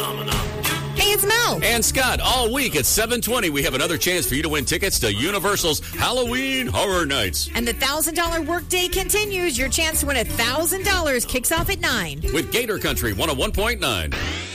Hey, it's Mel. And Scott, all week at 7:20, we have another chance for you to win tickets to Universal's Halloween Horror Nights. And the $1,000 workday continues. Your chance to win $1,000 kicks off at 9. With Gator Country 101.9.